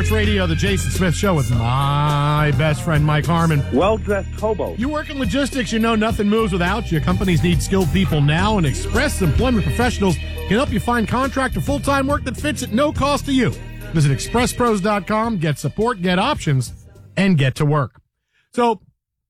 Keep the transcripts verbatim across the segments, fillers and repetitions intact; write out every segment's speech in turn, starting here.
Radio, the Jason Smith Show with my best friend, Mike Harmon. Well-dressed hobo. You work in logistics, you know nothing moves without you. Companies need skilled people now, and Express Employment Professionals can help you find contract or full-time work that fits at no cost to you. Visit express pros dot com, get support, get options, and get to work. So,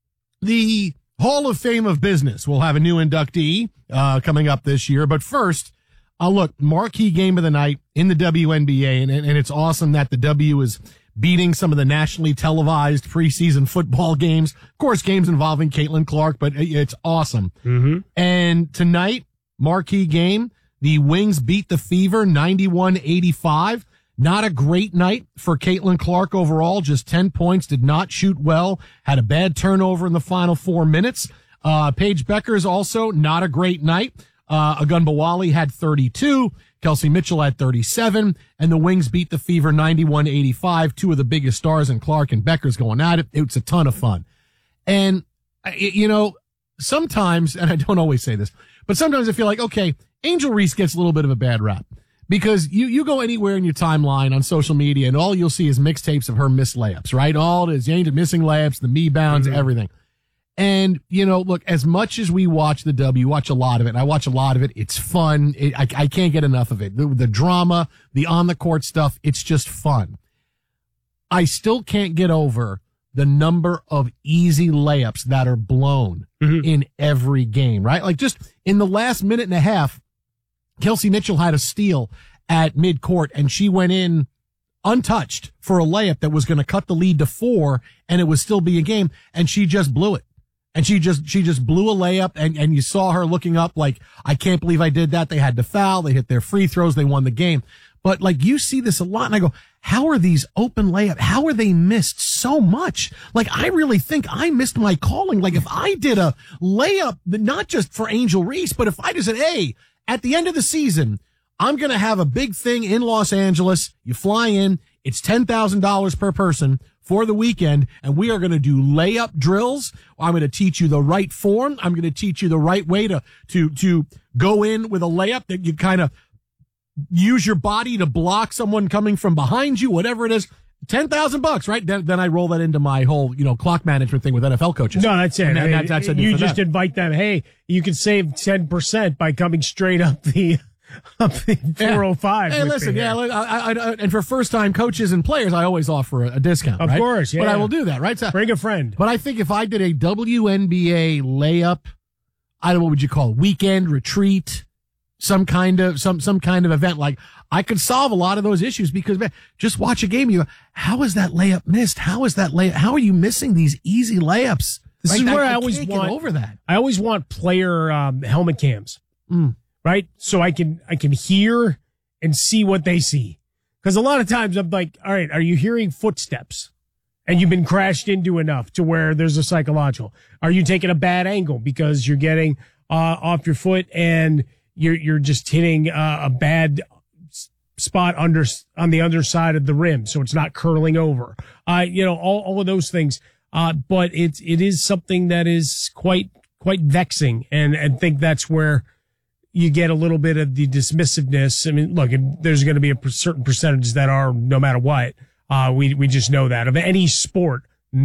the Hall of Fame of Business will have a new inductee uh, coming up this year, but first, Uh, look, marquee game of the night in the W N B A, and, and it's awesome that the W is beating some of the nationally televised preseason football games. Of course, games involving Caitlin Clark, but it's awesome. Mm-hmm. And tonight, marquee game, the Wings beat the Fever ninety-one eighty-five. Not a great night for Caitlin Clark overall, just ten points, did not shoot well, had a bad turnover in the final four minutes. Uh, Paige Beckers also not a great night. Uh, Agunbowale had thirty-two, Kelsey Mitchell had thirty-seven, and the Wings beat the Fever ninety-one eighty-five. Two of the biggest stars in Clark and Beckers going at it. It's a ton of fun. And, you know, sometimes, and I don't always say this, but sometimes I feel like, okay, Angel Reese gets a little bit of a bad rap because you, you go anywhere in your timeline on social media and all you'll see is mixtapes of her missed layups, right? All it is, Angel missing layups, the me bounds, mm-hmm. everything. And, you know, look, as much as we watch the W, watch a lot of it, and I watch a lot of it, it's fun. It, I, I can't get enough of it. The, the drama, the on-the-court stuff, it's just fun. I still can't get over the number of easy layups that are blown mm-hmm. in every game, right? Like just in the last minute and a half, Kelsey Mitchell had a steal at midcourt, and she went in untouched for a layup that was going to cut the lead to four, and it would still be a game, and she just blew it. And she just, she just blew a layup and, and you saw her looking up like, I can't believe I did that. They had to foul. They hit their free throws. They won the game. But like you see this a lot and I go, how are these open layup? How are they missed so much? Like I really think I missed my calling. Like if I did a layup, not just for Angel Reese, but if I just said, hey, at the end of the season, I'm going to have a big thing in Los Angeles. You fly in. It's ten thousand dollars per person for the weekend, and we are going to do layup drills. I'm going to teach you the right form. I'm going to teach you the right way to, to, to go in with a layup that you kind of use your body to block someone coming from behind you, whatever it is. ten thousand bucks, right? Then, then I roll that into my whole, you know, clock management thing with N F L coaches. No, that's it. And I mean, that's, that's you just them. invite them. Hey, you can save ten percent by coming straight up the, up the four oh five. Hey, listen, yeah, I, I, I, and for first-time coaches and players, I always offer a, a discount, Of right? course, yeah. But I will do that, right? So, bring a friend. But I think if I did a W N B A layup, I don't know, what would you call it, weekend retreat, some kind of, some, some kind of event, like I could solve a lot of those issues because, man, just watch a game. You go, how is that layup missed? How is that layup? How are you missing these easy layups? This like is that, where I, I always can't want, get over that. I always want player, um, helmet cams. Mm. Right? So I can, I can hear and see what they see. Cause a lot of times I'm like, all right, are you hearing footsteps? And you've been crashed into enough to where there's a psychological. Are you taking a bad angle because you're getting, uh, off your foot and you're, you're just hitting uh, a bad spot under, on the underside of the rim. So it's not curling over. Uh, you know, all, all of those things. Uh, but it's, it is something that is quite, quite vexing. And, and think that's where, you get a little bit of the dismissiveness. I mean, look, there's going to be a certain percentage that are no matter what. Uh, we, we just know that of any sport,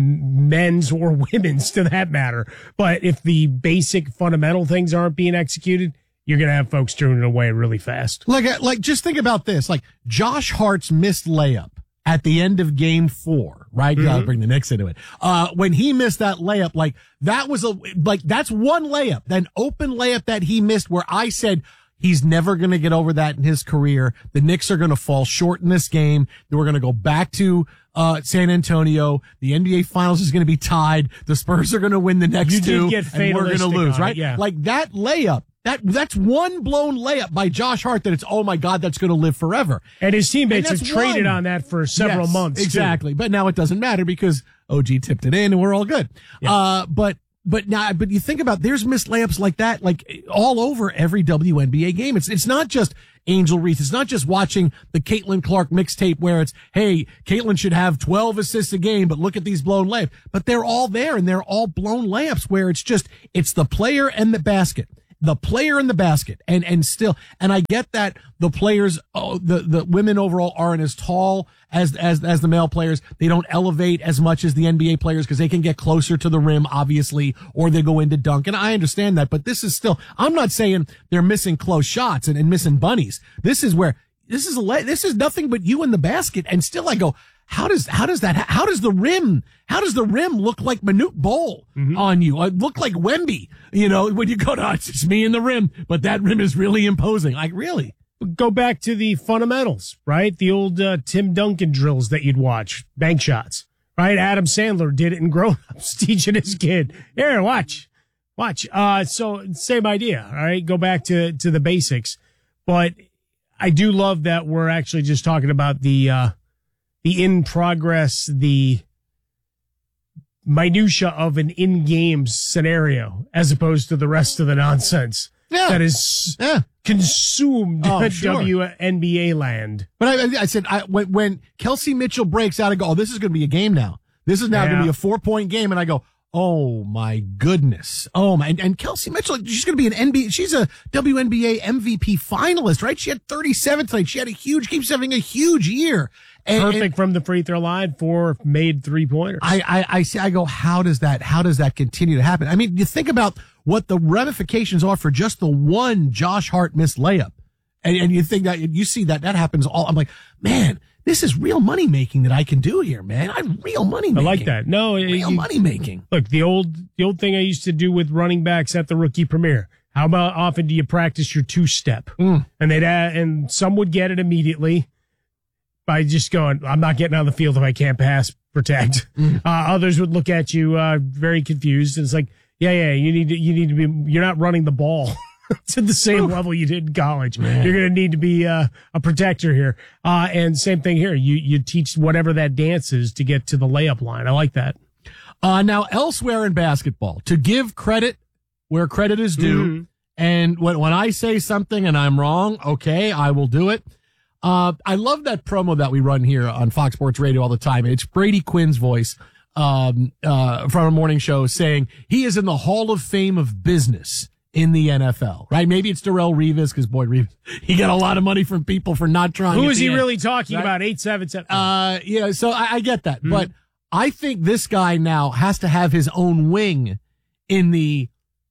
men's or women's to that matter. But if the basic fundamental things aren't being executed, you're going to have folks turning away really fast. Like, like, just think about this. Like Josh Hart's missed layup at the end of game four, right? Mm-hmm. Gotta bring the Knicks into it. Uh, when he missed that layup, like that was a, like that's one layup, that open layup that he missed where I said he's never going to get over that in his career. The Knicks are going to fall short in this game. Then we're going to go back to, uh, San Antonio. The N B A finals is going to be tied. The Spurs are going to win the next you two did get and we're going to lose, right? It, yeah. Like that layup. That, that's one blown layup by Josh Hart that it's, oh my God, that's going to live forever. And his teammates and have traded one. on that for several yes, months. Exactly. Too. But now it doesn't matter because O G tipped it in and we're all good. Yeah. Uh, but, but now, but you think about, there's missed layups like that, like all over every W N B A game. It's, it's not just Angel Reese. It's not just watching the Caitlin Clark mixtape where it's, hey, Caitlin should have twelve assists a game, but look at these blown layups. But they're all there and they're all blown layups where it's just, it's the player and the basket. the player in the basket, and and still, and I get that the players, oh, the the women overall aren't as tall as as as the male players. They don't elevate as much as the N B A players because they can get closer to the rim, obviously, or they go into dunk. And I understand that, but this is still. I'm not saying they're missing close shots and, and missing bunnies. This is where this is a this is nothing but you in the basket, and still I go. How does, how does that, how does the rim, how does the rim look like Manute Bol mm-hmm. on you? It look like Wemby, you know, when you go to, it's just me in the rim, but that rim is really imposing. Like, really? Go back to the fundamentals, right? The old uh, Tim Duncan drills that you'd watch, bank shots, right? Adam Sandler did it in Grown Ups, teaching his kid. Here, watch, watch. Uh, so same idea, all right? Go back to, to the basics. But I do love that we're actually just talking about the, uh, the in progress, the minutia of an in-game scenario, as opposed to the rest of the nonsense yeah. that is yeah. consumed oh, sure. W N B A land. But I, I said I, when, when Kelsey Mitchell breaks out, I go, "Oh, this is going to be a game now. This is now yeah. going to be a four-point game." And I go, "Oh my goodness! Oh my!" And, and Kelsey Mitchell, she's going to be an N B A. She's a W N B A M V P finalist, right? She had thirty-seven tonight. She had a huge, keeps having a huge year. And, Perfect and from the free throw line, four made three pointers. I, I, I see. I go, how does that? How does that continue to happen? I mean, you think about what the ramifications are for just the one Josh Hart missed layup, and, and you think that you see that that happens all. I'm like, man, this is real money making that I can do here, man. I'm real money making. I like that. No, real you, money making. Look, the old the old thing I used to do with running backs at the rookie premiere. How about often do you practice your two step? Mm. And they'd add, and some would get it immediately by just going, I'm not getting on the field if I can't pass, protect. Mm. Uh, others would look at you uh, very confused. And it's like, yeah, yeah, you need to, you need to be, you're not running the ball to the same level you did in college. Man. You're going to need to be uh, a protector here. Uh, and same thing here. You, you teach whatever that dance is to get to the layup line. I like that. Uh, now, elsewhere in basketball, to give credit where credit is due, mm-hmm. and when, when I say something and I'm wrong, okay, I will do it. Uh, I love that promo that we run here on Fox Sports Radio all the time. It's Brady Quinn's voice, um, uh, from a morning show saying he is in the Hall of Fame of business in the N F L, right? Maybe it's Darrelle Revis, because boy, Revis, he got a lot of money from people for not trying. Who is he end, really talking right? about? eight seven seven Uh, yeah, so I, I get that. Mm-hmm. But I think this guy now has to have his own wing in the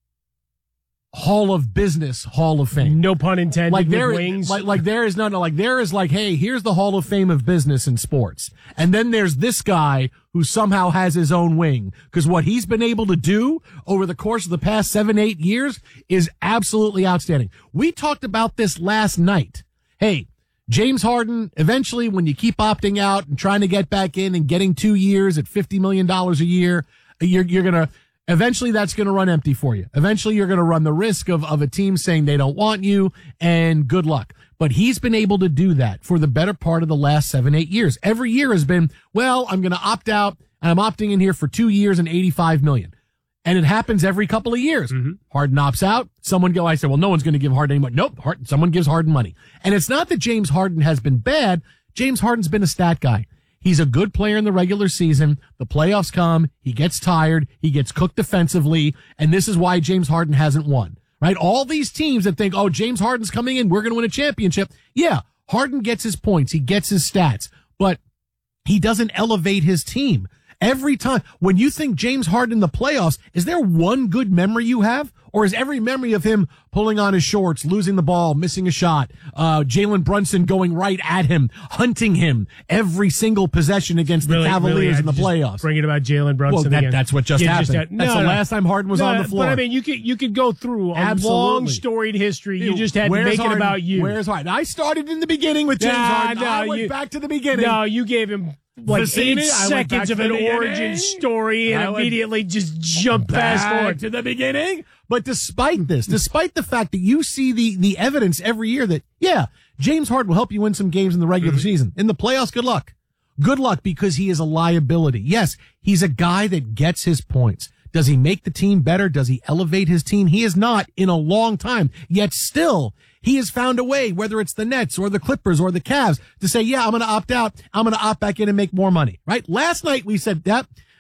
Hall of Business Hall of Fame. No pun intended. Like there, with wings. like like there is no no like there is like, hey, here's the Hall of Fame of business in sports, and then there's this guy who somehow has his own wing, because what he's been able to do over the course of the past seven eight years is absolutely outstanding. We talked about this last night. Hey, James Harden, eventually, when you keep opting out and trying to get back in and getting two years at fifty million dollars a year, you're you're gonna. Eventually, that's going to run empty for you. Eventually, you're going to run the risk of, of a team saying they don't want you, and good luck. But he's been able to do that for the better part of the last seven, eight years. Every year has been, well, I'm going to opt out, and I'm opting in here for two years and eighty-five million dollars. And it happens every couple of years. Mm-hmm. Harden opts out. Someone go, I said, well, no one's going to give Harden any money. Nope. Harden, someone gives Harden money. And it's not that James Harden has been bad. James Harden's been a stat guy. He's a good player in the regular season. The playoffs come. He gets tired. He gets cooked defensively. And this is why James Harden hasn't won, right? All these teams that think, oh, James Harden's coming in, we're going to win a championship. Yeah, Harden gets his points. He gets his stats, but he doesn't elevate his team. Every time, when you think James Harden in the playoffs, is there one good memory you have? Or is every memory of him pulling on his shorts, losing the ball, missing a shot, uh, Jalen Brunson going right at him, hunting him every single possession against really, the Cavaliers really, in the playoffs? Bringing about Jalen Brunson well, that, again. That's what just yeah, happened. Just had, that's no, the no, last time Harden was no, on the floor. But I mean, you could you could go through a Absolutely. long storied history. You just had to Where's make Harden? it about you. Where's Harden? I started in the beginning with James nah, Harden. No, I went you, back to the beginning. No, you gave him like Vicini, eight seconds of an origin story and immediately just jump fast forward to the beginning. But despite this, despite the fact that you see the, the evidence every year that, yeah, James Harden will help you win some games in the regular mm-hmm. season. In the playoffs, good luck. Good luck, because he is a liability. Yes, he's a guy that gets his points. Does he make the team better? Does he elevate his team? He is not in a long time. Yet still, he has found a way, whether it's the Nets or the Clippers or the Cavs, to say, yeah, I'm going to opt out. I'm going to opt back in and make more money, right? Last night we said that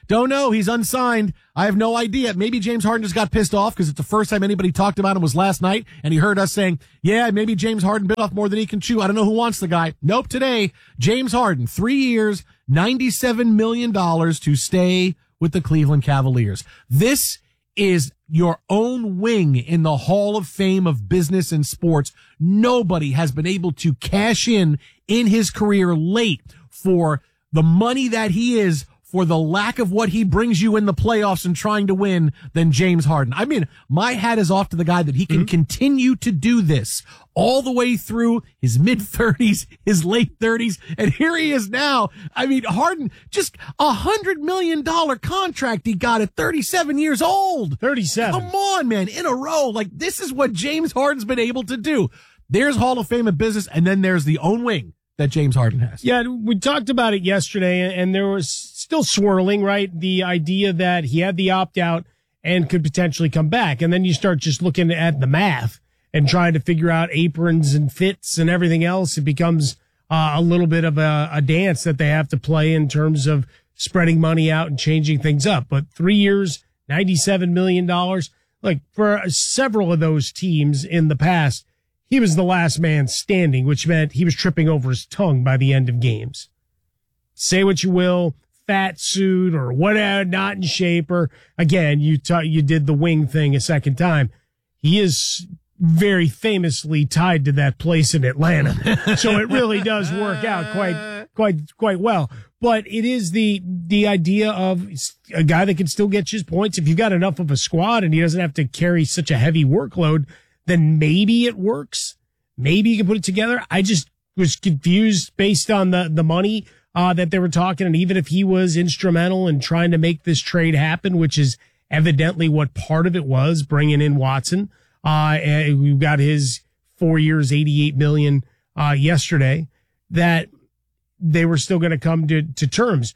Don't know. He's unsigned. I have no idea. Maybe James Harden just got pissed off because it's the first time anybody talked about him was last night, and he heard us saying, yeah, maybe James Harden bit off more than he can chew. I don't know who wants the guy. Nope, today, James Harden, three years, ninety-seven million dollars to stay with the Cleveland Cavaliers. This is your own wing in the Hall of Fame of business and sports. Nobody has been able to cash in in his career late for the money that he is, for the lack of what he brings you in the playoffs and trying to win, than James Harden. I mean, my hat is off to the guy that he can mm-hmm. continue to do this all the way through his mid thirties, his late thirties, and here he is now. I mean, Harden, just a hundred million dollar contract he got at thirty-seven years old. thirty-seven. Come on, man, in a row. Like, this is what James Harden's been able to do. There's Hall of Fame of business, and then there's the own wing that James Harden has. Yeah, we talked about it yesterday, and there was still swirling, right? The idea that he had the opt-out and could potentially come back. And then you start just looking at the math and trying to figure out aprons and fits and everything else. It becomes uh, a little bit of a, a dance that they have to play in terms of spreading money out and changing things up. But three years, ninety-seven million dollars. Like, for several of those teams in the past, he was the last man standing, which meant he was tripping over his tongue by the end of games. Say what you will, fat suit or whatever, not in shape, or again, you t- you did the wing thing a second time. He is very famously tied to that place in Atlanta. So it really does work out quite, quite, quite well. But it is the, the idea of a guy that can still get his points. If you've got enough of a squad and he doesn't have to carry such a heavy workload, then maybe it works. Maybe you can put it together. I just was confused based on the, the money, uh, that they were talking. And even if he was instrumental in trying to make this trade happen, which is evidently what part of it was, bringing in Watson, uh, and we got his four years, eighty-eight million, uh, yesterday, that they were still going to come to, to terms.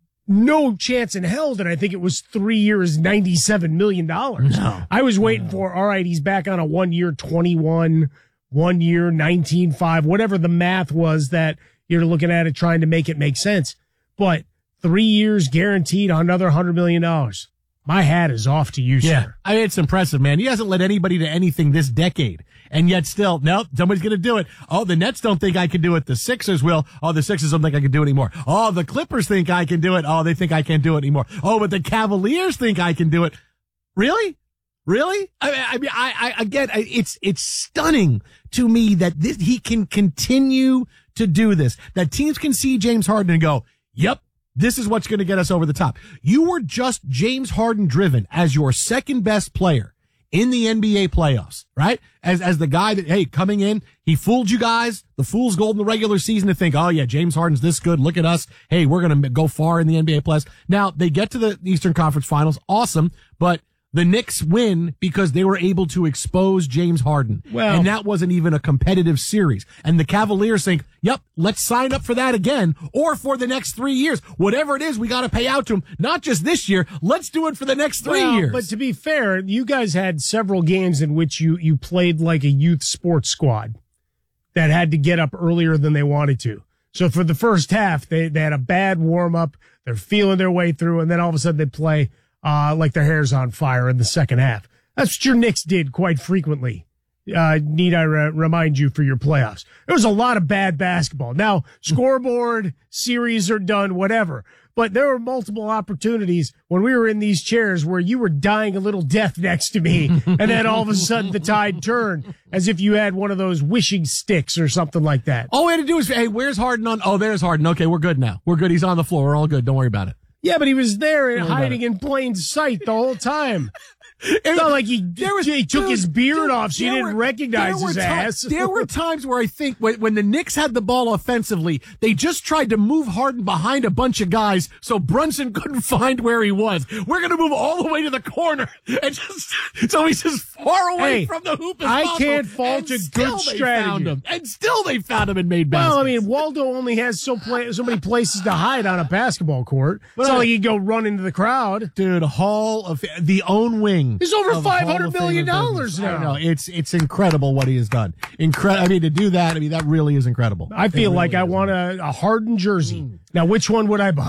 No chance in hell that I think it was three years, ninety-seven million dollars. No. I was waiting no. for, all right, he's back on a one year, twenty-one, one year, nineteen five, whatever the math was that you're looking at it, trying to make it make sense. But three years guaranteed, another hundred million dollars. My hat is off to you, yeah. sir. I mean, it's impressive, man. He hasn't led anybody to anything this decade. And yet still, no, somebody's going to do it. Oh, the Nets don't think I can do it. The Sixers will. Oh, the Sixers don't think I can do it anymore. Oh, the Clippers think I can do it. Oh, they think I can't do it anymore. Oh, but the Cavaliers think I can do it. Really? Really? I mean, I, mean, I, I again, I, it's, it's stunning to me that this, he can continue to do this, that teams can see James Harden and go, yep, this is what's going to get us over the top. You were just James Harden driven as your second best player in the N B A playoffs, right? As, as the guy that, hey, coming in, he fooled you guys, the fool's gold in the regular season to think, oh yeah, James Harden's this good. Look at us. Hey, we're going to go far in the N B A playoffs. Now they get to the Eastern Conference Finals. Awesome. But the Knicks win because they were able to expose James Harden. Well, and that wasn't even a competitive series. And the Cavaliers think, yep, let's sign up for that again, or for the next three years. Whatever it is, we got to pay out to him. Not just this year. Let's do it for the next three well, years. But to be fair, you guys had several games in which you, you played like a youth sports squad that had to get up earlier than they wanted to. So for the first half, they, they had a bad warm up. They're feeling their way through, and then all of a sudden they play Uh, like their hair's on fire in the second half. That's what your Knicks did quite frequently. Uh, need I re- remind you for your playoffs? There was a lot of bad basketball. Now, scoreboard, series are done, whatever. But there were multiple opportunities when we were in these chairs where you were dying a little death next to me, and then all of a sudden the tide turned as if you had one of those wishing sticks or something like that. All we had to do was, hey, where's Harden on? Oh, there's Harden. Okay, we're good now. We're good. He's on the floor. We're all good. Don't worry about it. Yeah, but he was there and hiding in plain sight the whole time. It's not like he, there was, he took dude, his beard dude, off so you didn't were, recognize his ass. There were times where I think when, when the Knicks had the ball offensively, they just tried to move Harden behind a bunch of guys so Brunson couldn't find where he was. We're going to move all the way to the corner and just so he's as far away hey, from the hoop as I possible. can't fault a good strategy. Him, and still they found him and made baskets. Well, I mean, Waldo only has so, play, so many places to hide on a basketball court. It's not like he'd go run into the crowd. Dude, Hall of the own wing. He's over five hundred million dollars now. I know. It's, it's incredible what he has done. Incredible. I mean, to do that, I mean, that really is incredible. I feel really like I want a, a Harden jersey. Mm. Now, which one would I buy? Oh,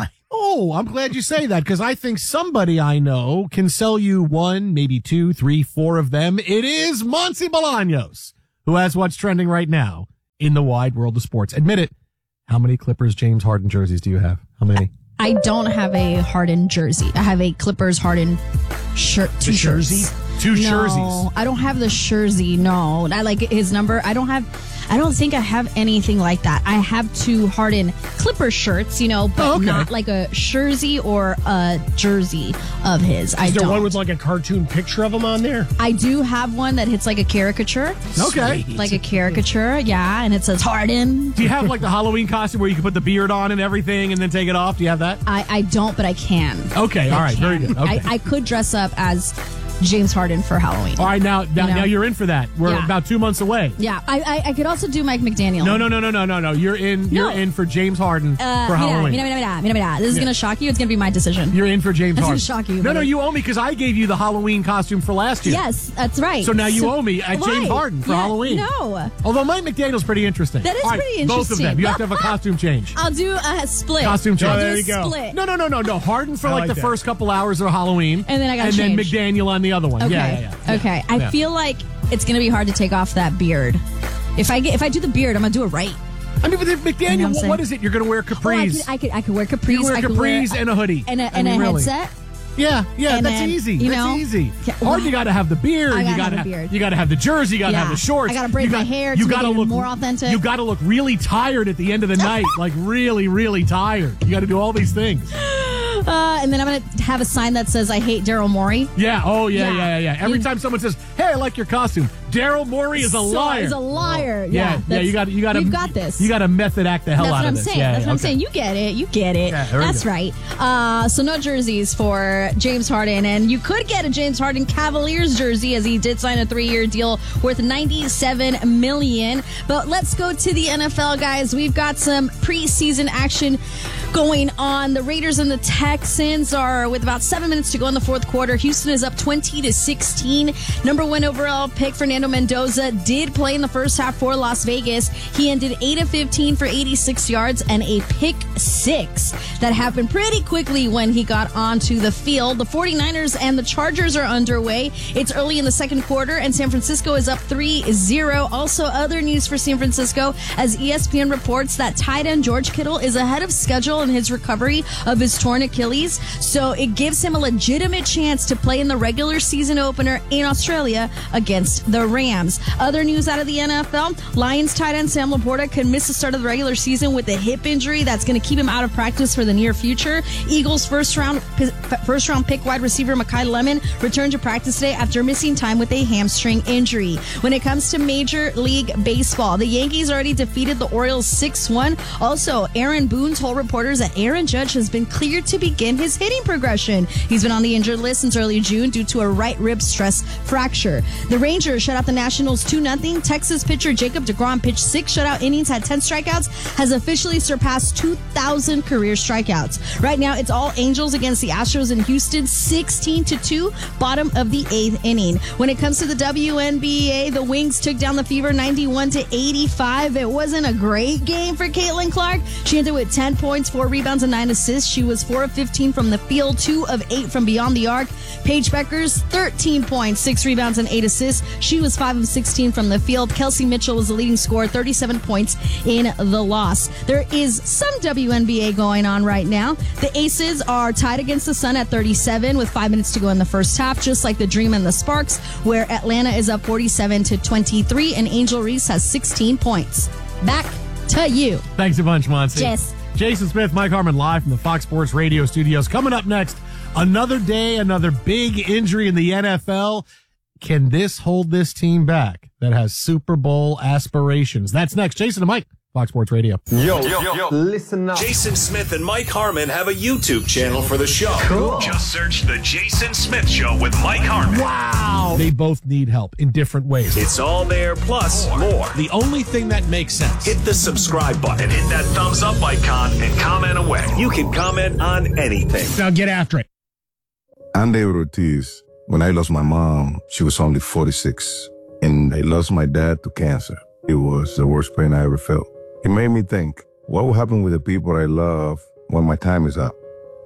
Oh, I'm glad you say that because I think somebody I know can sell you one, maybe two, three, four of them. It is Monty Bolaños, who has what's trending right now in the wide world of sports. Admit it. How many Clippers James Harden jerseys do you have? How many? I don't have a Harden jersey. I have a Clippers Harden shirt. Two the jersey? shirts. Two no, jerseys. I don't have the jersey. No, I like his number. I don't have. I don't think I have anything like that. I have two Harden Clipper shirts, you know, but oh, okay. not like a jersey or a jersey of his. Is I there don't. one with like a cartoon picture of him on there? I do have one that hits like a caricature. Okay. Sweet. Like a caricature, yeah, and it says Harden. Do you have like the Halloween costume where you can put the beard on and everything and then take it off? Do you have that? I, I don't, but I can. Okay, I all right, can. very good. Okay. I, I could dress up as James Harden for Halloween. All right, now now, You know? now you're in for that. We're Yeah. about two months away. Yeah, I, I I could also do Mike McDaniel. No, no, no, no, no, no, no. You're in. You're No. in for James Harden Uh, for mira, Halloween. mira, mira, mira, mira, mira. This is Yeah. gonna shock you. It's gonna be my decision. You're in for James That's Harden. gonna shock you, No, but no, it- you owe me because I gave you the Halloween costume for last year. Yes, that's right. So now you owe me at James Right. Harden for Yeah, Halloween. No, Although Mike McDaniel's pretty interesting. That is All right, pretty Both of them. interesting. You have to have a costume change. I'll do a split. Costume change. I'll Oh, do there a you go. Split. No, no, no, no, no. Harden for I like, like the that. first couple hours of Halloween. And then I gotta And then change. McDaniel on the other one. Okay. Yeah, yeah, yeah. Okay. I Yeah. feel like it's gonna be hard to take off that beard. If I get if I do the beard, I'm gonna do it right. I mean, but if McDaniel, You know what I'm what, saying? what is it? You're going to wear Oh, I capris. could I could I could wear capris. you wear I could wear capris and a hoodie. and a, I and mean, a really. headset. Yeah, yeah, And that's then, easy. you That's know, easy. yeah, Hard, you got to have the beard. I gotta you gotta have the beard. You got to have the jersey. You got to Yeah. have the shorts. I gotta braid you my got, hair you to gotta make it look more authentic. You got to look really tired at the end of the night, like really, really tired. You got to do all these things. Uh, and then I'm going to have a sign that says, I hate Daryl Morey. Yeah. Oh, yeah, Yeah. yeah, yeah. yeah. Every You- time someone says, "Hey, I like your costume," Daryl Morey is a So- liar. Is a liar. Yeah, Yeah. yeah. that's- You got, you got, We've got this. You got to method act the hell That's out what of I'm this. saying. Yeah, That's yeah, what I'm okay. saying. You get it. You get it. Yeah, very That's good. right. Uh, so no jerseys for James Harden, and you could get a James Harden Cavaliers jersey as he did sign a three-year deal worth ninety-seven million dollars. But let's go to the N F L, guys. We've got some preseason action going on. The Raiders and the Texans are with about seven minutes to go in the fourth quarter. Houston is up twenty to sixteen. Number one overall pick Fernando Mendoza did play in the first half for Las Vegas. He ended eight of fifteen for eighty-six yards and a pick six. That happened pretty quickly when he got onto the field. The 49ers and the Chargers are underway. It's early in the second quarter and San Francisco is up three zero. Also, other news for San Francisco as E S P N reports that tight end George Kittle is ahead of schedule in his recovery of his torn Achilles. So it gives him a legitimate chance to play in the regular season opener in Australia against the Rams. Other news out of the N F L, Lions tight end Sam Laporta could miss the start of the regular season with a hip injury that's going to keep him out of practice for the near future. Eagles first round first round pick wide receiver Mekhi Lemon returned to practice today after missing time with a hamstring injury. When it comes to Major League Baseball, the Yankees already defeated the Orioles six one. Also, Aaron Boone told reporters that Aaron Judge has been cleared to begin his hitting progression. He's been on the injured list since early June due to a right rib stress fracture. The Rangers shut out the Nationals two nothing. Texas pitcher Jacob deGrom pitched six shutout innings, had ten strikeouts, has officially surpassed two thousand career strikeouts. Right now, it's all Angels against the Astros in Houston, sixteen to two, bottom of the eighth inning. When it comes to the W N B A, the Wings took down the Fever ninety-one to eighty-five. It wasn't a great game for Caitlin Clark. She ended with ten points, four rebounds, and nine assists. She was four of fifteen from the field, two of eight from beyond the arc. Paige Beckers, thirteen points, six rebounds, and eight assists. She was five of sixteen from the field. Kelsey Mitchell was the leading scorer, thirty-seven points in the loss. There is some W N B A going on right now. The Aces are tied against the Sun at thirty-seven with five minutes to go in the first half, just like the Dream and the Sparks, where Atlanta is up forty-seven to twenty-three and Angel Reese has sixteen points. Back to you. Thanks a bunch, Monty. Yes. Jason Smith, Mike Harmon, live from the Fox Sports Radio studios. Coming up next, another day, another big injury in the N F L. Can this hold this team back that has Super Bowl aspirations? That's next. Jason and Mike, Fox Sports Radio. Yo, yo, yo, Listen up. Jason Smith and Mike Harmon have a YouTube channel for the show. Cool. Just search The Jason Smith Show with Mike Harmon. Wow. They both need help in different ways. It's all there, plus more. The only thing that makes sense. Hit the subscribe button and hit that thumbs up icon and comment away. You can comment on anything. Now get after it. I'm David Ortiz. When I lost my mom, she was only forty-six. And I lost my dad to cancer. It was the worst pain I ever felt. It made me think, what will happen with the people I love when my time is up?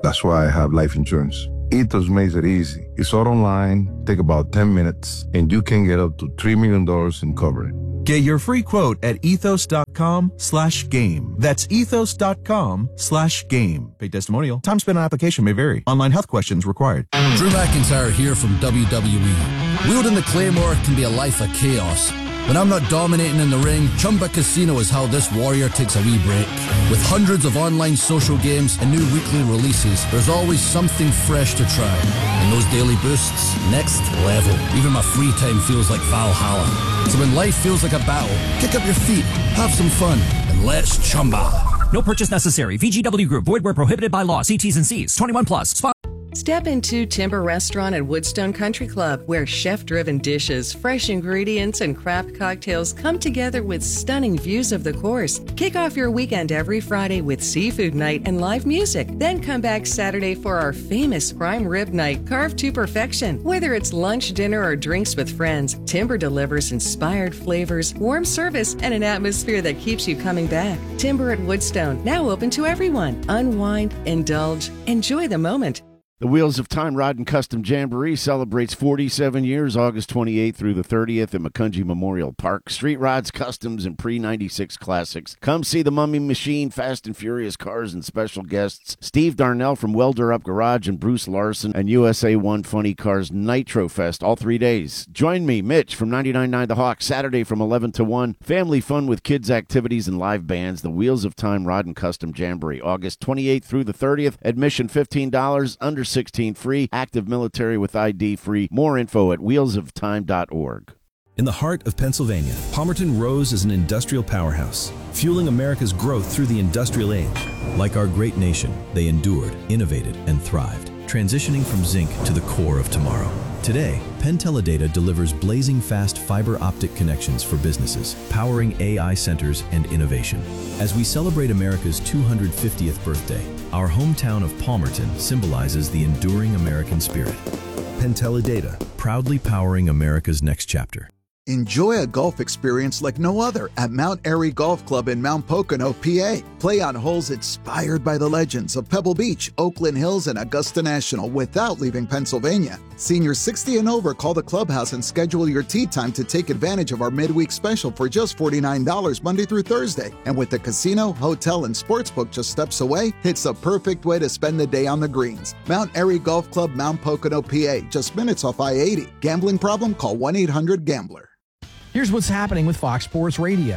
That's why I have life insurance. Ethos makes it easy. It's all online, take about ten minutes, and you can get up to three million dollars in coverage. Get your free quote at ethos.com slash game. That's ethos.com slash game. Paid testimonial. Time spent on application may vary. Online health questions required. Drew McIntyre here from W W E. Wielding the Claymore can be a life of chaos. When I'm not dominating in the ring, Chumba Casino is how this warrior takes a wee break. With hundreds of online social games and new weekly releases, there's always something fresh to try. And those daily boosts, next level. Even my free time feels like Valhalla. So when life feels like a battle, kick up your feet, have some fun, and let's chumba. No purchase necessary. V G W Group. Void where prohibited by law. See T's and C's. twenty-one plus. Spot- Step into Timber Restaurant at Woodstone Country Club, where chef-driven dishes, fresh ingredients, and craft cocktails come together with stunning views of the course. Kick off your weekend every Friday with seafood night and live music. Then come back Saturday for our famous prime rib night, carved to perfection. Whether it's lunch, dinner, or drinks with friends, Timber delivers inspired flavors, warm service, and an atmosphere that keeps you coming back. Timber at Woodstone, now open to everyone. Unwind, indulge, enjoy the moment. The Wheels of Time Rod and Custom Jamboree celebrates forty-seven years, August twenty-eighth through the thirtieth at McCungy Memorial Park. Street rods, customs, and pre ninety-six classics. Come see the Mummy Machine, Fast and Furious cars, and special guests Steve Darnell from Welder Up Garage and Bruce Larson and U S A one Funny Cars Nitro Fest all three days. Join me, Mitch, from ninety-nine point nine The Hawk, Saturday from eleven to one. Family fun with kids' activities and live bands. The Wheels of Time Rod and Custom Jamboree, August twenty-eighth through the thirtieth. Admission fifteen dollars, under sixteen free, active military with I D free. More info at wheels of time dot org. In the heart of Pennsylvania, Palmerton rose as an industrial powerhouse, fueling America's growth through the industrial age. Like our great nation, they endured, innovated, and thrived, transitioning from zinc to the core of tomorrow. Today, Penn Teledata delivers blazing fast fiber optic connections for businesses, powering A I centers and innovation. As we celebrate America's two hundred fiftieth birthday, our hometown of Palmerton symbolizes the enduring American spirit. Penn Teledata, proudly powering America's next chapter. Enjoy a golf experience like no other at Mount Airy Golf Club in Mount Pocono, P A. Play on holes inspired by the legends of Pebble Beach, Oakland Hills, and Augusta National without leaving Pennsylvania. Seniors sixty and over, call the clubhouse and schedule your tee time to take advantage of our midweek special for just forty-nine dollars Monday through Thursday. And with the casino, hotel, and sportsbook just steps away, it's the perfect way to spend the day on the greens. Mount Airy Golf Club, Mount Pocono, P A, just minutes off I eighty. Gambling problem? Call one eight hundred gambler. Here's what's happening with Fox Sports Radio.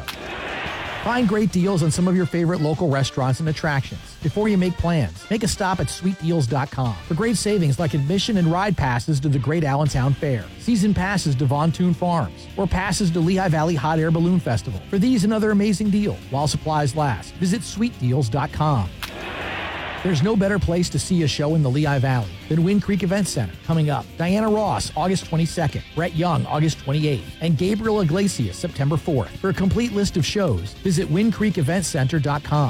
Find great deals on some of your favorite local restaurants and attractions. Before you make plans, make a stop at sweet deals dot com for great savings like admission and ride passes to the Great Allentown Fair, season passes to Von Toon Farms, or passes to Lehigh Valley Hot Air Balloon Festival. For these and other amazing deals, while supplies last, visit sweet deals dot com. There's no better place to see a show in the Lehigh Valley than Wind Creek Event Center. Coming up, Diana Ross, August twenty-second, Brett Young, August twenty-eighth, and Gabriel Iglesias, September fourth. For a complete list of shows, visit wind creek event center dot com.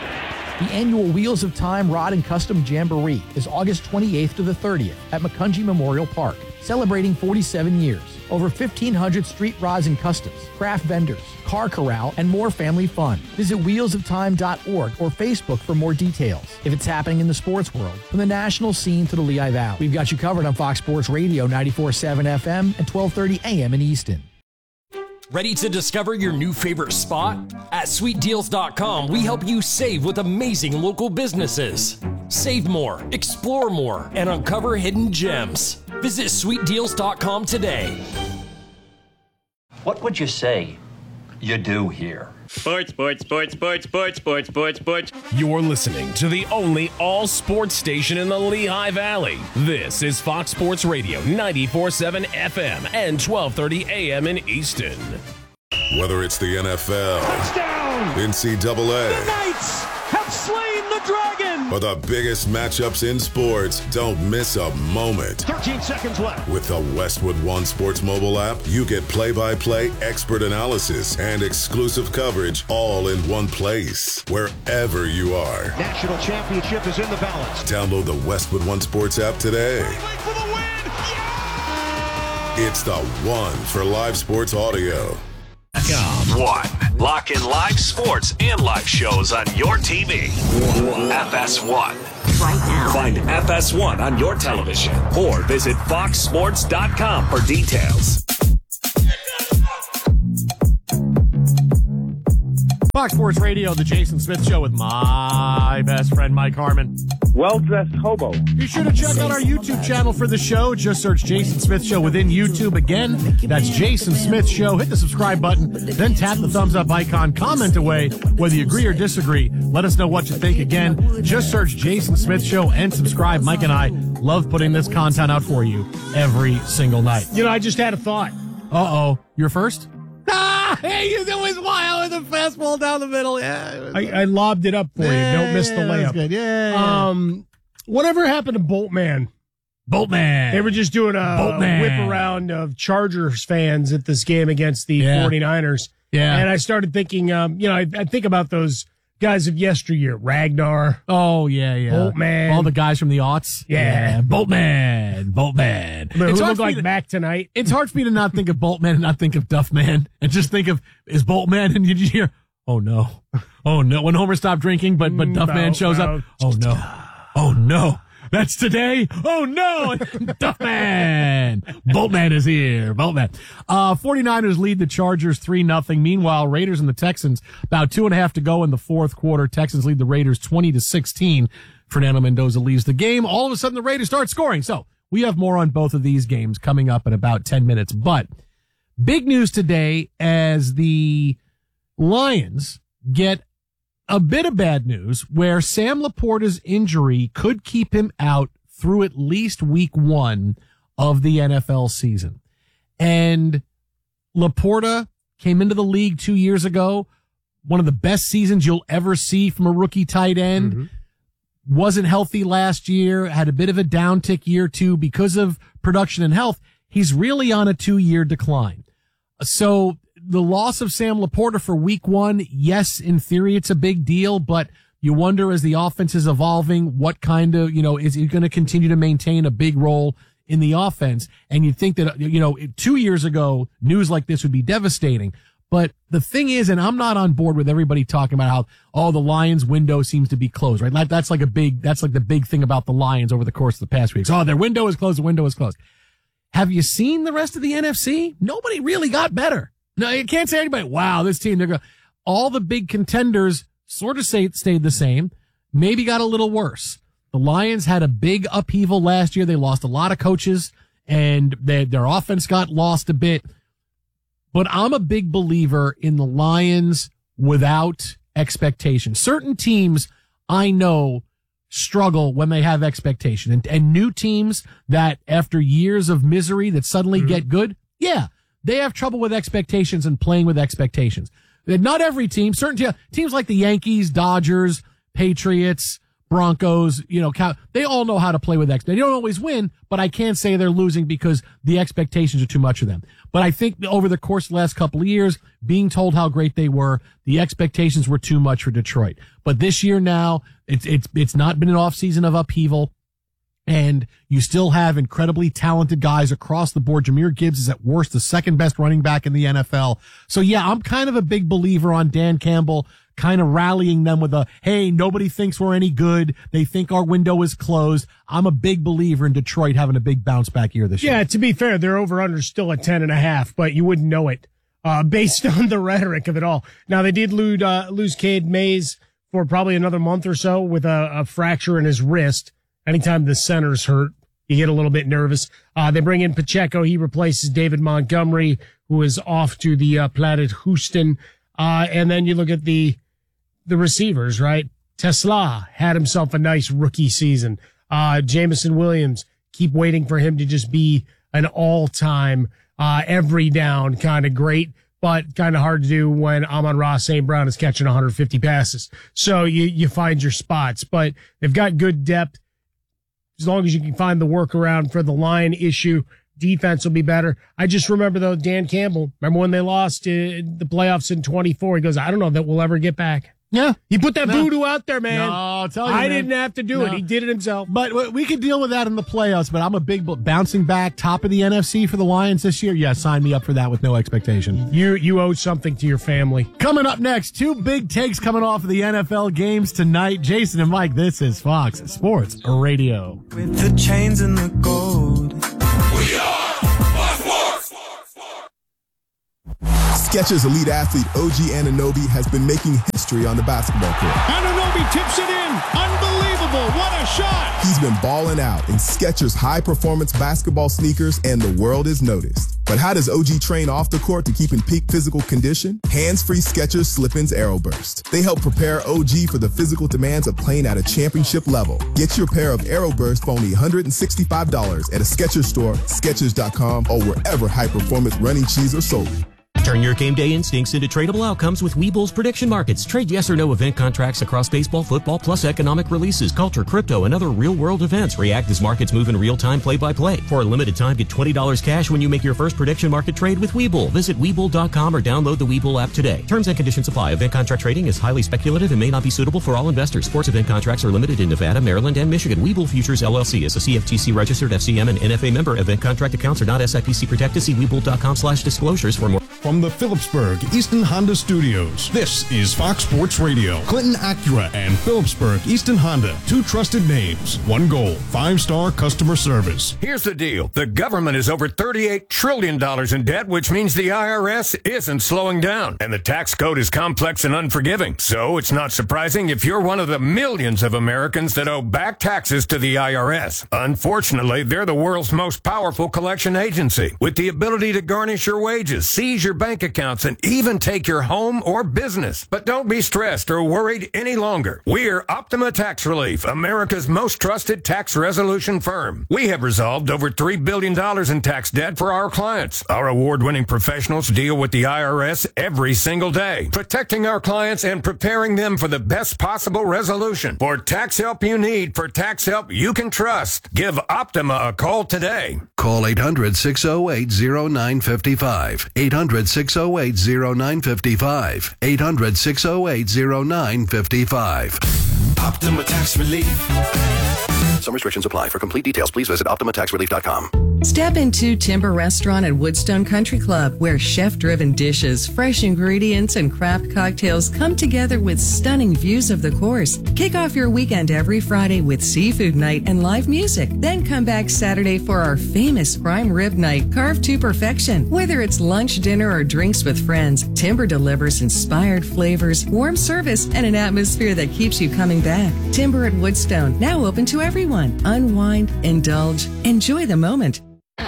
The annual Wheels of Time Rod and Custom Jamboree is August twenty-eighth to the thirtieth at McCungy Memorial Park, celebrating forty-seven years. Over fifteen hundred street rods and customs, craft vendors, car corral, and more family fun. Visit wheels of time dot org or Facebook for more details. If it's happening in the sports world, from the national scene to the Lehigh Valley, we've got you covered on Fox Sports Radio ninety-four point seven F M and twelve thirty A M in Easton. Ready to discover your new favorite spot? At sweet deals dot com, we help you save with amazing local businesses. Save more, explore more, and uncover hidden gems. Visit sweet deals dot com today. What would you say you do here? Sports, sports, sports, sports, sports, sports, sports, sports. You're listening to the only all-sports station in the Lehigh Valley. This is Fox Sports Radio, ninety-four point seven F M and twelve thirty A M in Easton. Whether it's the N F L, touchdown, N C double A, the Knights have slain the Dragon, or the biggest matchups in sports, don't miss a moment. thirteen seconds left. With the Westwood One Sports mobile app, you get play-by-play, expert analysis, and exclusive coverage all in one place, wherever you are. National championship is in the balance. Download the Westwood One Sports app today. For the win. Yeah! It's the one for live sports audio. One. Lock in live sports and live shows on your T V. F S one. right now. Find F S one on your television or visit fox sports dot com for details. Fox Sports Radio, the Jason Smith Show with my best friend, Mike Harmon. Well-dressed hobo. Be sure to check out our YouTube channel for the show. Just search Jason Smith Show within YouTube. Again, that's Jason Smith Show. Hit the subscribe button, then tap the thumbs up icon. Comment away whether you agree or disagree. Let us know what you think. Again, just search Jason Smith Show and subscribe. Mike and I love putting this content out for you every single night. You know, I just had a thought. Uh-oh. You're first? Ah, hey, you always wild with a fastball down the middle. Yeah, I, I lobbed it up for yeah, you. Don't miss the yeah, layup. Good. Yeah. Um, whatever happened to Boltman? Boltman. They were just doing a, Boltman. a whip around of Chargers fans at this game against the Yeah. 49ers. Yeah. And I started thinking, um, you know, I, I think about those guys of yesteryear, Ragnar. Oh, yeah, yeah. Boltman. All the guys from the aughts. Yeah. Boltman. Boltman. Who It's hard look for me like to- Mac tonight. It's hard for me to not think of Boltman and not think of Duffman and just think of, is Boltman and you just hear, oh no. Oh no. When Homer stopped drinking, but, but Duffman No, shows no. up. Oh no. Oh no. That's today. Oh no. Duffman. Boltman is here. Boltman. Uh, 49ers lead the Chargers three nothing. Meanwhile, Raiders and the Texans, about two and a half to go in the fourth quarter. Texans lead the Raiders twenty to sixteen. Fernando Mendoza leaves the game. All of a sudden the Raiders start scoring. So we have more on both of these games coming up in about ten minutes. But big news today as the Lions get a bit of bad news where Sam Laporta's injury could keep him out through at least week one of the N F L season. And Laporta came into the league two years ago, one of the best seasons you'll ever see from a rookie tight end. Mm-hmm. Wasn't healthy last year, had a bit of a downtick year two because of production and health. He's really on a two-year decline. So the loss of Sam Laporta for week one, yes, in theory, it's a big deal, but you wonder as the offense is evolving, what kind of, you know, is he going to continue to maintain a big role in the offense? And you'd think that, you know, two years ago, news like this would be devastating. But the thing is, and I'm not on board with everybody talking about how, oh, the Lions window seems to be closed, right? Like, that's like a big, that's like the big thing about the Lions over the course of the past weeks. Oh, their window is closed, the window is closed. Have you seen the rest of the N F C? Nobody really got better. No, you can't say anybody, wow, this team, they're going all the big contenders sort of stayed, stayed the same, maybe got a little worse. The Lions had a big upheaval last year. They lost a lot of coaches and they, their offense got lost a bit. But I'm a big believer in the Lions without expectation. Certain teams I know struggle when they have expectation and, and new teams that after years of misery that suddenly mm-hmm. get good. Yeah. They have trouble with expectations and playing with expectations. Not every team, certain te- teams like the Yankees, Dodgers, Patriots, Broncos, you know, they all know how to play with expectations. They don't always win, but I can't say they're losing because the expectations are too much of them. But I think over the course of the last couple of years, being told how great they were, the expectations were too much for Detroit. But this year now, it's, it's, it's not been an off season of upheaval. And you still have incredibly talented guys across the board. Jahmyr Gibbs is at worst the second best running back in the N F L. So yeah, I'm kind of a big believer on Dan Campbell kind of rallying them with a, hey, nobody thinks we're any good. They think our window is closed. I'm a big believer in Detroit having a big bounce back year this yeah, year. Yeah, to be fair, their over-under still at ten and a half, but you wouldn't know it uh, based on the rhetoric of it all. Now, they did lose, uh, lose Cade Mays for probably another month or so with a, a fracture in his wrist. Anytime the center's hurt, you get a little bit nervous. Uh, they bring in Pacheco. He replaces David Montgomery, who is off to the uh, Planet Houston. Uh, and then you look at the the receivers, right? Tesla had himself a nice rookie season. Uh, Jameson Williams, keep waiting for him to just be an all-time, uh, every down kind of great, but kind of hard to do when Amon-Ra Saint Brown is catching one hundred fifty passes. So you, you find your spots, but they've got good depth. As long as you can find the workaround for the line issue, defense will be better. I just remember, though, Dan Campbell, remember when they lost uh, the playoffs in twenty-four? He goes, I don't know that we'll ever get back. Yeah. He put that No. voodoo out there, man. No, I'll tell you, I man. didn't have to do No. it. He did it himself. But we could deal with that in the playoffs, but I'm a big bouncing back, top of the N F C for the Lions this year. Yeah, sign me up for that with no expectation. You you owe something to your family. Coming up next, two big takes coming off of the N F L games tonight. Jason and Mike, this is Fox Sports Radio. With the chains and the gold. We are Fox Sports. Skechers elite athlete O G Anunoby has been making history on the basketball court. Anunoby tips it in. Unbelievable. What a shot. He's been balling out in Skechers high-performance basketball sneakers, and the world is noticed. But how does O G train off the court to keep in peak physical condition? Hands-free Skechers Slip-ins Aeroburst. They help prepare O G for the physical demands of playing at a championship level. Get your pair of Aeroburst for only one hundred sixty-five dollars at a Skechers store, Skechers dot com, or wherever high-performance running shoes are sold. Turn your game day instincts into tradable outcomes with Webull's prediction markets. Trade yes or no event contracts across baseball, football, plus economic releases, culture, crypto, and other real-world events. React as markets move in real time, play-by-play. For a limited time, get twenty dollars cash when you make your first prediction market trade with Webull. Visit Webull dot com or download the Webull app today. Terms and conditions apply. Event contract trading is highly speculative and may not be suitable for all investors. Sports event contracts are limited in Nevada, Maryland, and Michigan. Webull Futures, L L C is a C F T C registered F C M and N F A member. Event contract accounts are not S I P C protected. See Webull dot com slash disclosures for more. From the Phillipsburg Easton Honda Studios, this is Fox Sports Radio. Clinton Acura and Phillipsburg Easton Honda, two trusted names, one goal, five-star customer service. Here's the deal. The government is over thirty-eight trillion dollars in debt, which means the I R S isn't slowing down. And the tax code is complex and unforgiving. So it's not surprising if you're one of the millions of Americans that owe back taxes to the I R S. Unfortunately, they're the world's most powerful collection agency, with the ability to garnish your wages, seize your bank accounts, and even take your home or business. But don't be stressed or worried any longer. We're Optima Tax Relief, America's most trusted tax resolution firm. We have resolved over three billion dollars in tax debt for our clients. Our award-winning professionals deal with the I R S every single day, protecting our clients and preparing them for the best possible resolution. For tax help you need, for tax help you can trust, give Optima a call today. Call eight hundred, six oh eight, oh nine five five. eight hundred, six oh eight, oh nine five five. eight hundred, six oh eight, oh nine five five. Optima Tax Relief. Some restrictions apply. For complete details, please visit optima tax relief dot com. Step into Timber Restaurant at Woodstone Country Club, where chef-driven dishes, fresh ingredients, and craft cocktails come together with stunning views of the course. Kick off your weekend every Friday with seafood night and live music. Then come back Saturday for our famous prime rib night, carved to perfection. Whether it's lunch, dinner, or drinks with friends, Timber delivers inspired flavors, warm service, and an atmosphere that keeps you coming back. Timber at Woodstone, now open to everyone. Unwind, indulge, enjoy the moment.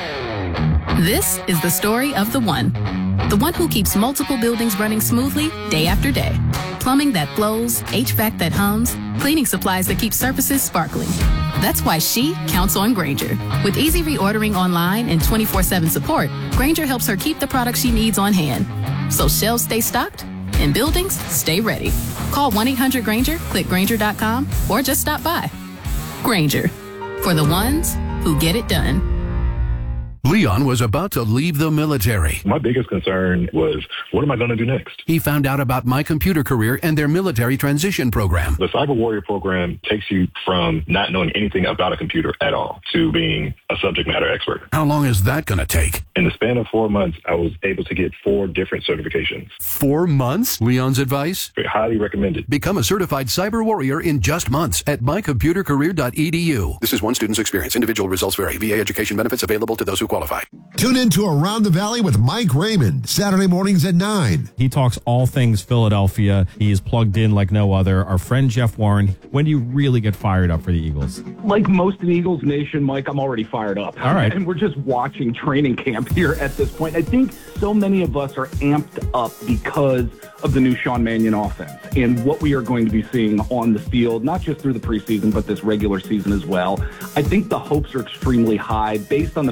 This is the story of the one. The one who keeps multiple buildings running smoothly day after day. Plumbing that flows, H V A C that hums, cleaning supplies that keep surfaces sparkling. That's why she counts on Grainger. With easy reordering online and twenty-four seven support, Grainger helps her keep the products she needs on hand. So shelves stay stocked and buildings stay ready. Call one eight hundred Grainger, click Grainger dot com, or just stop by. Grainger, for the ones who get it done. Leon was about to leave the military. My biggest concern was, what am I going to do next? He found out about My Computer Career and their military transition program. The Cyber Warrior program takes you from not knowing anything about a computer at all to being a subject matter expert. How long is that going to take? In the span of four months, I was able to get four different certifications. Four months? Leon's advice? Highly recommended. Become a certified cyber warrior in just months at my computer career dot e d u. This is one student's experience. Individual results vary. V A education benefits available to those who qualify. Tune in to Around the Valley with Mike Raymond, Saturday mornings at nine. He talks all things Philadelphia. He is plugged in like no other. Our friend Jeff Warren, when do you really get fired up for the Eagles? Like most of the Eagles Nation, Mike, I'm already fired up. All right. And we're just watching training camp here at this point. I think so many of us are amped up because of the new Sean Mannion offense and what we are going to be seeing on the field, not just through the preseason, but this regular season as well. I think the hopes are extremely high based on the fact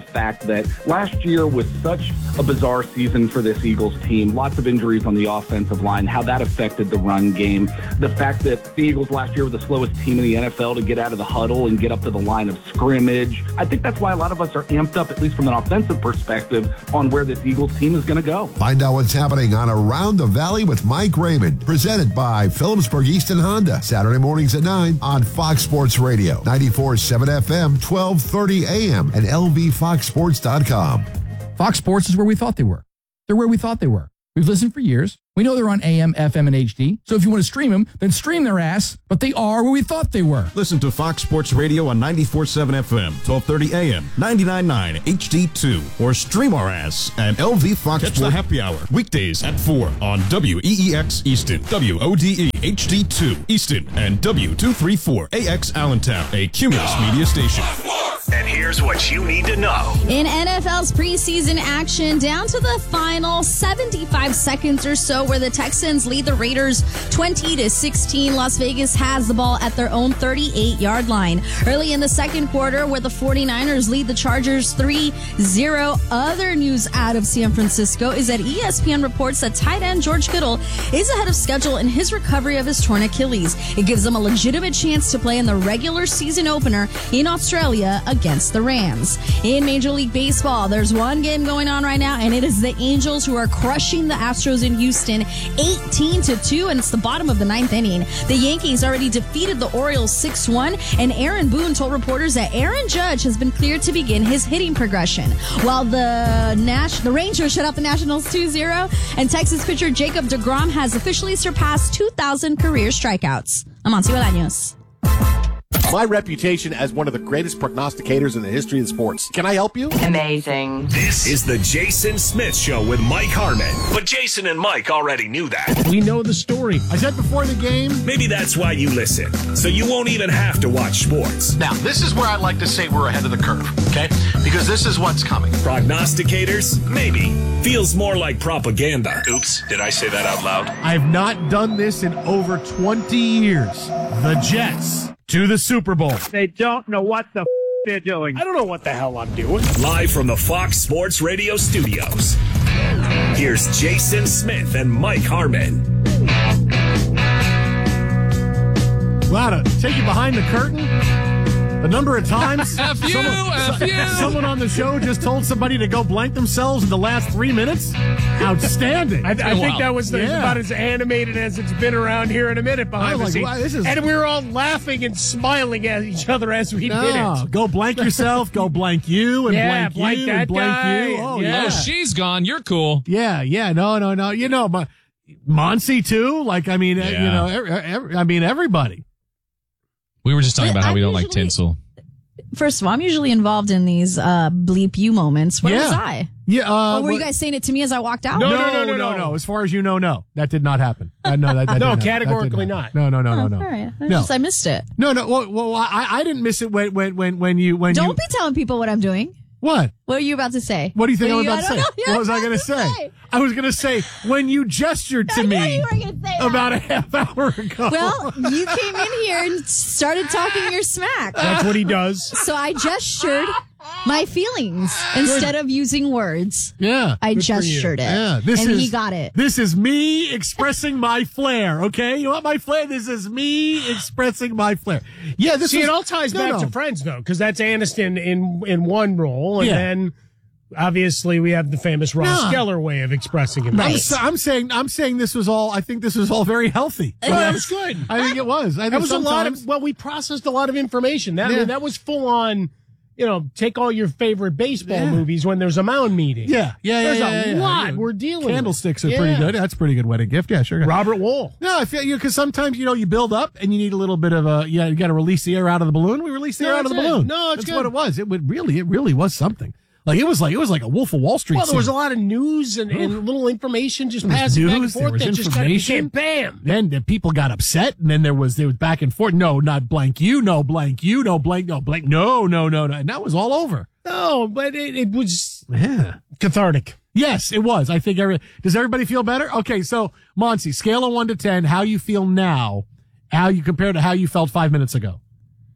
that last year was such a bizarre season for this Eagles team. Lots of injuries on the offensive line, how that affected the run game. The fact that the Eagles last year were the slowest team in the N F L to get out of the huddle and get up to the line of scrimmage. I think that's why a lot of us are amped up, at least from an offensive perspective, on where this Eagles team is going to go. Find out what's happening on Around the Valley with Mike Raymond, presented by Phillipsburg Easton Honda, Saturday mornings at nine on Fox Sports Radio, ninety-four point seven F M, twelve thirty A M, and L V fox sports dot com. Fox Sports is where we thought they were. They're where we thought they were. We've listened for years. We know they're on A M, F M, and H D. So if you want to stream them, then stream their ass. But they are where we thought they were. Listen to Fox Sports Radio on ninety-four point seven F M, twelve thirty A M, ninety-nine point nine H D two, or stream our ass at L V Fox Catch Sports. The happy hour weekdays at four on W E E X Easton, W O D E H D two Easton, and W two thirty-four A X Allentown, a Cumulus media station. And here's what you need to know. In N F L's preseason action, down to the final seventy-five seconds or so, where the Texans lead the Raiders twenty to sixteen. Las Vegas has the ball at their own thirty-eight yard line. Early in the second quarter, where the 49ers lead the Chargers three zero. Other news out of San Francisco is that E S P N reports that tight end George Kittle is ahead of schedule in his recovery of his torn Achilles. It gives him a legitimate chance to play in the regular season opener in Australia against the Rams. In Major League Baseball, there's one game going on right now, and it is the Angels who are crushing the Astros in Houston eighteen to two, and it's the bottom of the ninth inning. The Yankees already defeated the Orioles six one, and Aaron Boone told reporters that Aaron Judge has been cleared to begin his hitting progression. While the Nash, the Rangers shut out the Nationals two zero, and Texas pitcher Jacob deGrom has officially surpassed two thousand career strikeouts. I'm Amancio Bolaños. My reputation as one of the greatest prognosticators in the history of sports. Can I help you? Amazing. This is the Jason Smith Show with Mike Harmon. But Jason and Mike already knew that. We know the story. I said before the game. Maybe that's why you listen. So you won't even have to watch sports. Now, this is where I like to say we're ahead of the curve, okay? Because this is what's coming. Prognosticators? Maybe. Feels more like propaganda. Oops, did I say that out loud? I have not done this in over twenty years. The Jets to the Super Bowl. They don't know what the f- they're doing. I don't know what the hell I'm doing. Live from the Fox Sports Radio studios, here's Jason Smith and Mike Harmon. Wow, to take you behind the curtain. The number of times F you, someone, F you. someone on the show just told somebody to go blank themselves in the last three minutes. Outstanding. I, I think wow. that was the, Yeah. about as animated as it's been around here in a minute behind I the was like, scenes. wow, this is- And we were all laughing and smiling at each other as we No, did it. go blank yourself, go blank you, and Yeah, blank, blank you, that and blank guy, you. Oh, yeah. yeah. Oh, she's gone. You're cool. Yeah, yeah, no, no, no. You know, my, Monsi too. Like, I mean, uh, you Yeah. know, every, every, I mean, everybody. We were just talking about how I'm we don't like usually- tinsel. First of all, I'm usually involved in these uh, bleep you moments. Where Yeah. was I? Yeah. Uh, Oh, were you what- guys saying it to me as I walked out? No, No, no, no, no, no, no, no, no. As far as you know, no, that did not happen. Uh, no, that, that No, did not- that did categorically not. No, no, no, no, Oh, no. all right. I No. just I missed it. No, no. Well, well I, I didn't miss it when, when, when, when you, when Don't you. be telling people what I'm doing. What? What are you about to say? What do you think What I'm are about to I say? don't know. What was I going to say? say? I was going to say when you gestured to I knew me you were gonna say that. about a half hour ago. Well, you came in here and started talking your smack. That's what he does. So I gestured my feelings instead of using words. Yeah. I Good for you. gestured it. Yeah, this and is, he got it. This is me expressing my flair, okay? You want my flair? This is me expressing my flair. Yeah, this See, is, it all ties no, back no. to Friends, though, because that's Aniston in in one role, and Yeah. then obviously we have the famous Ross Nah. Geller way of expressing I'm, himself. s- I'm saying, I'm saying this was all. I think this was all very healthy. Well, that was good. I think it was. I think That was a lot sometimes- of, well, we processed a lot of information. That, I Yeah. mean, that was full on, you know, take all your favorite baseball Yeah. movies when there's a mound meeting. Yeah, yeah, yeah. There's yeah, a yeah, lot yeah. we're dealing Candlesticks with. are pretty Yeah. good. That's a pretty good wedding gift. Yeah, sure. Robert Wool. No, I feel you because sometimes you know you build up and you need a little bit of a yeah. You got to release the air out of the balloon. We released the No, air out of the that's it. balloon. No, it's that's good. what it was. It would really, it really was something. Like it was like it was like a Wolf of Wall Street. Well, there was a scene. lot of news and, and little information just There was passing back and news, there forth was that just kind of information. became bam. Then the people got upset, and then there was there was back and forth. No, not blank you. No blank you. No blank. No blank. No, no, no, no. And that was all over. No, but it, it was Yeah. cathartic. Yes, it was. I think. Every, does everybody feel better? Okay, so Monty, scale of one to ten, how you feel now? How you compare to how you felt five minutes ago?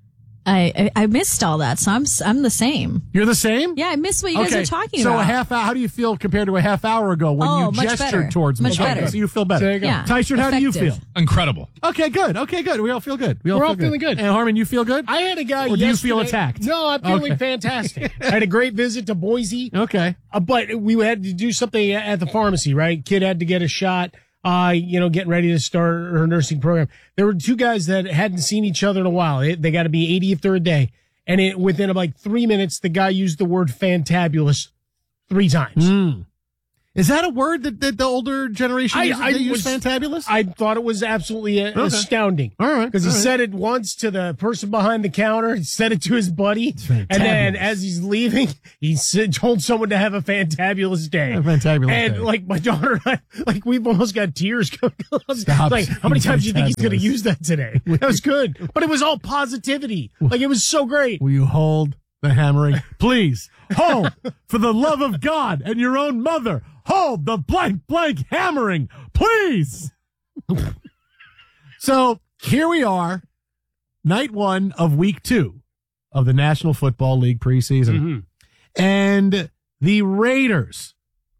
I, I I missed all that, so I'm I'm the same. You're the same? Yeah, I missed what you okay. guys are talking so about. So a half hour, how do you feel compared to a half hour ago when oh, you much gestured better. towards me? Much better. Okay, so you feel better. So there you go. Yeah. Tyson, how do you feel? Incredible. Okay, good. Okay, good. We all feel good. We all We're feel all feeling good. And Harmon, you feel good? I had a guy Or do yesterday. you feel attacked? No, I'm feeling Okay. fantastic. I had a great visit to Boise. Okay. Uh, but we had to do something at the pharmacy, right? Kid had to get a shot, uh, you know, getting ready to start her nursing program. There were two guys that hadn't seen each other in a while. They, they got to be eightieth third day. And it, within like three minutes, the guy used the word fantabulous three times. Mm. Is that a word that, that the older generation I, uses? I They use was fantabulous? I thought it was absolutely uh, Okay. astounding. All right. Because he all right. said it once to the person behind the counter, he said it to his buddy, and then as he's leaving, he said, told someone to have a fantabulous day. A fantabulous and day. like my daughter and I, like we've almost got tears coming. Stop Like, how many times do you think he's going to fantabulous. use that today? That was good, but it was all positivity. Like it was so great. Will you hold the hammering? Please, hold, for the love of God and your own mother, hold the blank, blank hammering, please. So here we are, night one of week two of the National Football League preseason. Mm-hmm. And the Raiders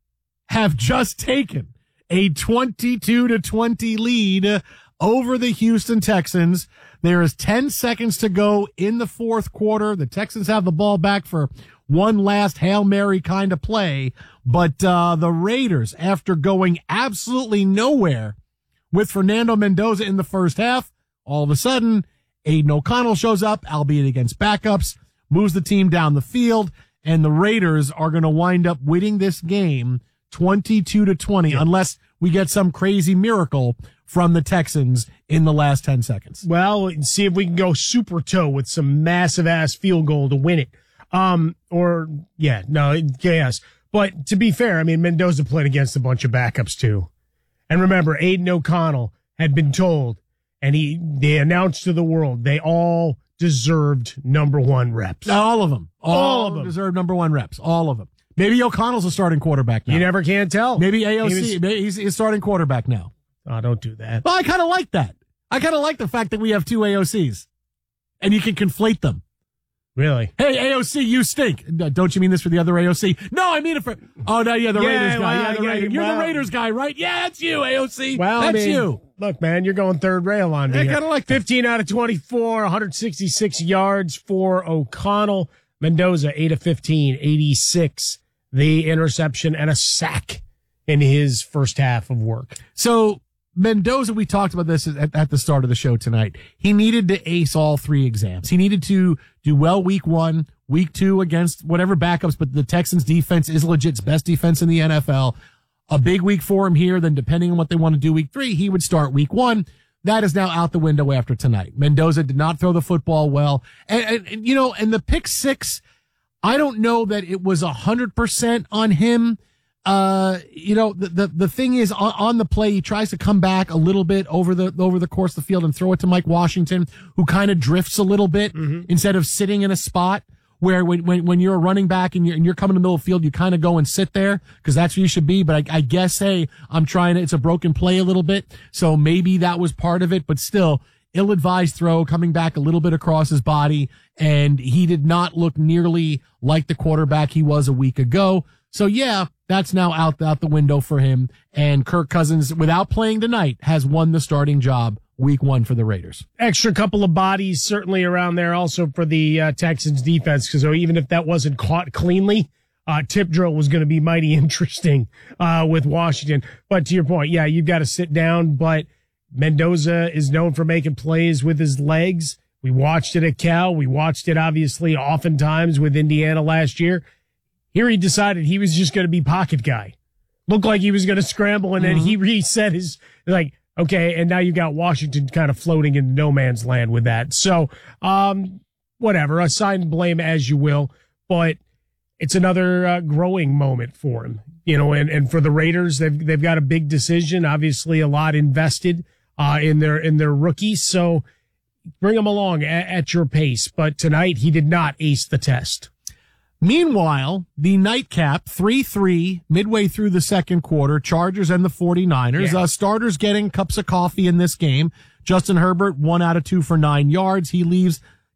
have just taken a twenty-two to twenty lead over the Houston Texans. There is ten seconds to go in the fourth quarter. The Texans have the ball back for one last Hail Mary kind of play. But uh, the Raiders, after going absolutely nowhere with Fernando Mendoza in the first half, all of a sudden, Aiden O'Connell shows up, albeit against backups, moves the team down the field, and the Raiders are going to wind up winning this game twenty-two to twenty, yeah. unless we get some crazy miracle from the Texans in the last ten seconds. Well, see if we can go super toe with some massive ass field goal to win it. Um, or yeah, no, yes. But to be fair, I mean, Mendoza played against a bunch of backups too. And remember, Aiden O'Connell had been told, and he, they announced to the world, they all deserved number one reps. All of them. All, all of them deserve number one reps. All of them. Maybe O'Connell's a starting quarterback now. You never can tell. Maybe A O C, He was, maybe he's a starting quarterback now. Oh, don't do that. Well, I kind of like that. I kind of like the fact that we have two A O Cs and you can conflate them. Really? Hey, A O C, you stink. Don't you mean this for the other A O C? No, I mean it for, oh, no, yeah, the yeah, Raiders guy. well, Yeah, the yeah, Raiders. You're well, the Raiders guy, right? Yeah, that's you, A O C. Well, that's I mean, you. Look, man, you're going third rail on me. I kind of like that. fifteen out of twenty-four, one hundred sixty-six yards for O'Connell. Mendoza, eight of fifteen, eighty-six. The interception and a sack in his first half of work. So Mendoza, we talked about this at, at the start of the show tonight. He needed to ace all three exams. He needed to do well week one, week two against whatever backups, but the Texans defense is legit. It's best defense in the N F L. A big week for him here. Then depending on what they want to do week three, he would start week one. That is now out the window after tonight. Mendoza did not throw the football well. And, and, and you know, and the pick six, I don't know that it was a hundred percent on him. Uh, you know, the, the, the thing is on, on the play, he tries to come back a little bit over the, over the course of the field and throw it to Mike Washington, who kind of drifts a little bit mm-hmm. instead of sitting in a spot where when, when, when you're a running back and you're, and you're coming to the middle of the field, you kind of go and sit there because that's where you should be. But I, I guess, hey, I'm trying to, it's a broken play a little bit. So maybe that was part of it, but still ill-advised throw coming back a little bit across his body. And he did not look nearly like the quarterback he was a week ago. So yeah, that's now out, out the window for him. And Kirk Cousins, without playing tonight, has won the starting job week one for the Raiders. Extra couple of bodies certainly around there also for the uh, Texans defense, because even if that wasn't caught cleanly, uh, tip drill was going to be mighty interesting uh, with Washington. But to your point, yeah, you've got to sit down, but Mendoza is known for making plays with his legs. We watched it at Cal. We watched it obviously oftentimes with Indiana last year. Here he decided he was just going to be pocket guy. Looked like he was going to scramble, and then mm-hmm. he reset his, like, okay, and now you got Washington kind of floating in no man's land with that. So, um, whatever, assign blame as you will, but it's another uh, growing moment for him, you know, and, and for the Raiders, they've, they've got a big decision, obviously a lot invested, uh, in their, in their rookies. So bring them along at, at your pace. But tonight he did not ace the test. Meanwhile, the nightcap, three three, midway through the second quarter, Chargers and the 49ers. Yeah. Uh, starters getting cups of coffee in this game. Justin Herbert, one out of two for nine yards. He leaves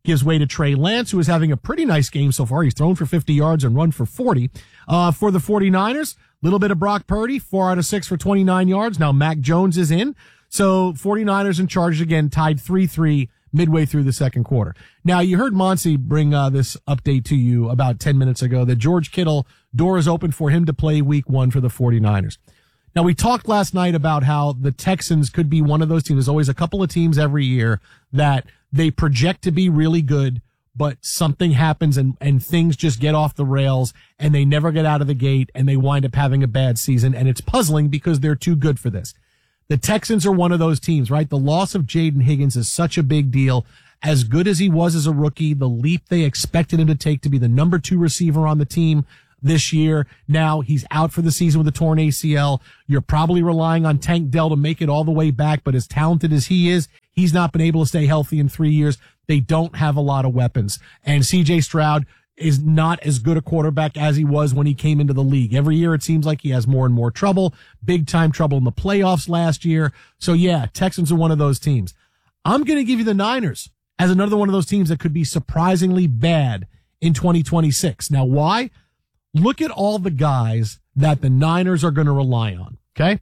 gives way to Trey Lance, who is having a pretty nice game so far. He's thrown for fifty yards and run for forty. Uh, for the 49ers, a little bit of Brock Purdy, four out of six for twenty-nine yards. Now Mac Jones is in. So 49ers and Chargers again tied three three midway through the second quarter. Now you heard Monty bring uh, this update to you about ten minutes ago that George Kittle, door is open for him to play week one for the 49ers. Now we talked last night about how the Texans could be one of those teams. There's always a couple of teams every year that they project to be really good, but something happens and, and things just get off the rails and they never get out of the gate and they wind up having a bad season. And it's puzzling because they're too good for this. The Texans are one of those teams, right? The loss of Jaden Higgins is such a big deal. As good as he was as a rookie, the leap they expected him to take to be the number two receiver on the team this year. Now he's out for the season with a torn A C L. You're probably relying on Tank Dell to make it all the way back, but as talented as he is, he's not been able to stay healthy in three years. They don't have a lot of weapons. And C J Stroud is not as good a quarterback as he was when he came into the league. Every year it seems like he has more and more trouble, big time trouble in the playoffs last year. So yeah, Texans are one of those teams. I'm going to give you the Niners as another one of those teams that could be surprisingly bad in twenty twenty-six. Now why? Look at all the guys that the Niners are going to rely on. Okay.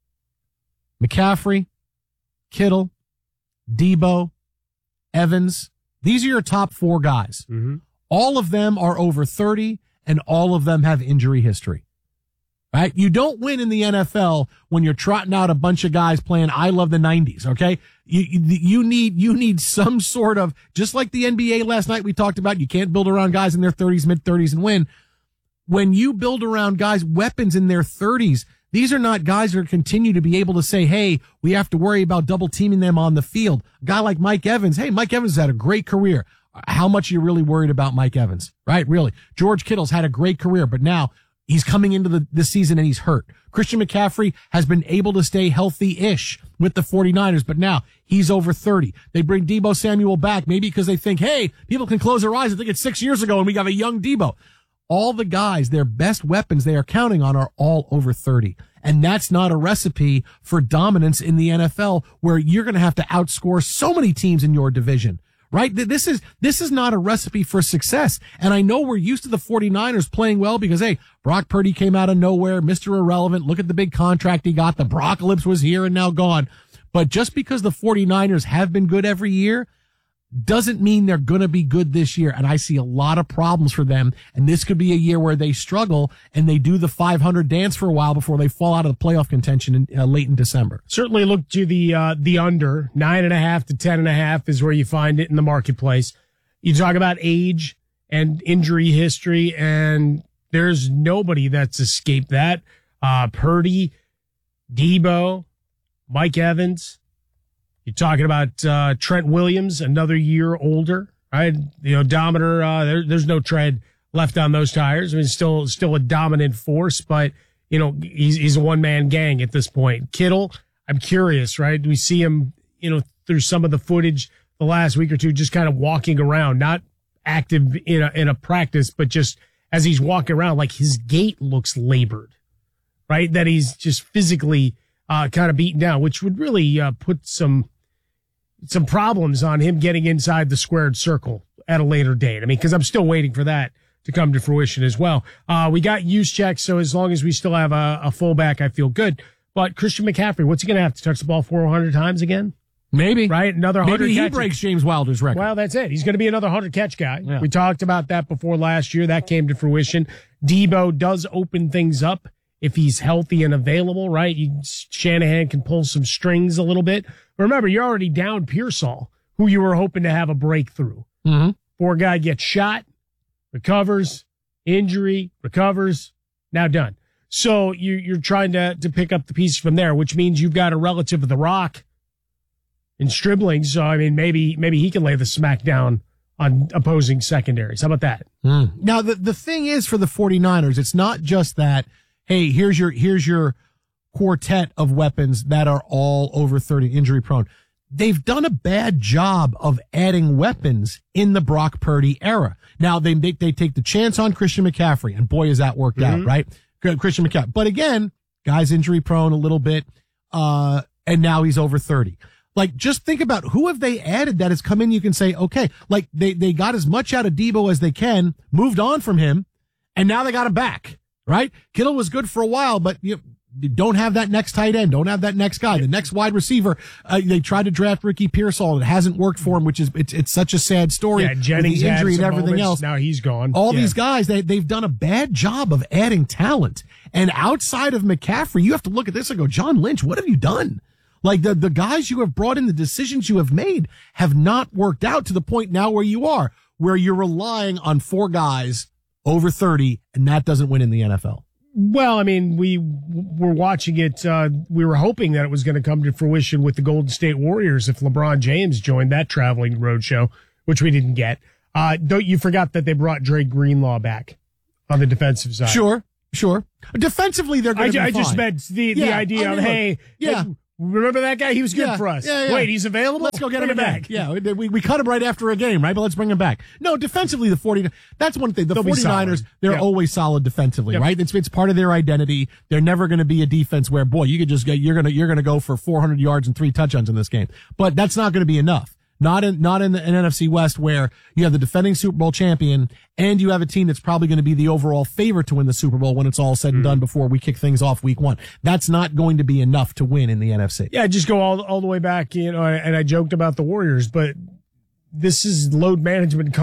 McCaffrey, Kittle, Debo, Evans. These are your top four guys. Mm-hmm. All of them are over thirty and all of them have injury history, right? You don't win in the N F L when you're trotting out a bunch of guys playing I love the nineties. Okay. You, you, you need, you need some sort of, just like the N B A last night we talked about, you can't build around guys in their thirties, mid thirties and win. When you build around guys, weapons in their thirties, these are not guys that continue to be able to say, hey, we have to worry about double teaming them on the field. A guy like Mike Evans, hey, Mike Evans has had a great career. How much are you really worried about Mike Evans, right? Really. George Kittle's had a great career, but now he's coming into the, the season and he's hurt. Christian McCaffrey has been able to stay healthy-ish with the 49ers, but now he's over thirty. They bring Debo Samuel back, maybe because they think, hey, people can close their eyes and think it's six years ago and we got a young Debo. All the guys, their best weapons they are counting on are all over thirty. And that's not a recipe for dominance in the N F L where you're going to have to outscore so many teams in your division, right? This is, this is not a recipe for success. And I know we're used to the 49ers playing well because, hey, Brock Purdy came out of nowhere, Mister Irrelevant. Look at the big contract he got. The Brockalypse was here and now gone. But just because the 49ers have been good every year doesn't mean they're going to be good this year. And I see a lot of problems for them. And this could be a year where they struggle and they do the five hundred dance for a while before they fall out of the playoff contention in, uh, late in December. Certainly look to the, uh, the under nine and a half to ten and a half is where you find it in the marketplace. You talk about age and injury history and there's nobody that's escaped that. Uh, Purdy, Debo, Mike Evans. You're talking about uh, Trent Williams, another year older, right? The odometer, uh, there, there's no tread left on those tires. I mean, still, still a dominant force, but you know, he's he's a one man gang at this point. Kittle, I'm curious, right? Do we see him, you know, through some of the footage the last week or two, just kind of walking around, not active in a in a practice, but just as he's walking around, like his gait looks labored, right? That he's just physically uh, kind of beaten down, which would really uh, put some. some problems on him getting inside the squared circle at a later date. I mean, cause I'm still waiting for that to come to fruition as well. Uh, we got use checks. So as long as we still have a, a fullback, I feel good. But Christian McCaffrey, what's he going to have to touch the ball four hundred times again? Maybe. Right? Another one hundred Maybe he catches. breaks James Wilder's record. Well, that's it. He's going to be another one hundred catch guy. Yeah. We talked about that before last year. That came to fruition. Debo does open things up if he's healthy and available, right? You, Shanahan can pull some strings a little bit. Remember, you're already down Pearsall, who you were hoping to have a breakthrough. Mm-hmm. Poor guy gets shot, recovers, injury, recovers, now done. So you, you're trying to, to pick up the pieces from there, which means you've got a relative of the Rock in Stribling. So, I mean, maybe maybe he can lay the smack down on opposing secondaries. How about that? Mm. Now, the, the thing is for the 49ers, it's not just that, hey, here's your here's your quartet of weapons that are all over thirty, injury prone. They've done a bad job of adding weapons in the Brock Purdy era. Now they they, they take the chance on Christian McCaffrey, and boy, has that worked mm-hmm. out, right? Christian McCaffrey. But again, guy's injury prone a little bit, uh, and now he's over thirty. Like, just think about who have they added that has come in. You can say, okay, like they, they got as much out of Debo as they can, moved on from him, and now they got him back, right? Kittle was good for a while, but you, you don't have that next tight end, don't have that next guy, the next wide receiver. Uh, they tried to draft Ricky Pearsall, and it hasn't worked for him, which is it's it's such a sad story. Yeah, Jennings with the injury had and some everything moments. else. Now he's gone. All Yeah. these guys, they they've done a bad job of adding talent, and outside of McCaffrey, you have to look at this and go, John Lynch, what have you done? Like the, the guys you have brought in, the decisions you have made have not worked out to the point now where you are, where you're relying on four guys over thirty, and that doesn't win in the N F L. Well, I mean, we were watching it. Uh, we were hoping that it was going to come to fruition with the Golden State Warriors if LeBron James joined that traveling roadshow, which we didn't get. Uh, don't you forgot that they brought Dre Greenlaw back on the defensive side? Sure, sure. Defensively, they're going to be I fine. just meant the, the Yeah, idea I mean, of, look, hey, yeah. hey, remember that guy? He was good Yeah, for us. yeah, yeah. Wait, he's available? Let's go get Bring him back. back. Yeah, we, we cut him right after a game, right? But let's bring him back. No, defensively, the forty, that's one thing. The They'll be 49ers, solid. they're Yep. always solid defensively, Yep. right? It's, it's part of their identity. They're never going to be a defense where, boy, you could just get, you're going to, you're going to go for four hundred yards and three touchdowns in this game. But that's not going to be enough. Not in, not in the in N F C West where you have the defending Super Bowl champion and you have a team that's probably going to be the overall favorite to win the Super Bowl when it's all said and done before we kick things off week one. That's not going to be enough to win in the N F C. Yeah, just go all all the way back, you know, and I joked about the Warriors, but this is load management